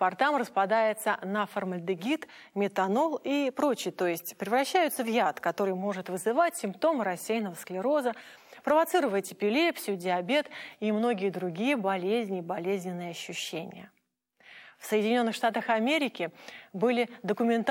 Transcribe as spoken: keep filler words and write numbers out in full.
аспартам распадается на формальдегид, метанол и прочее, то есть превращаются в яд, который может вызывать симптомы рассеянного склероза, провоцировать эпилепсию, диабет и многие другие болезни и болезненные ощущения. В Соединенных Штатах Америки были документальные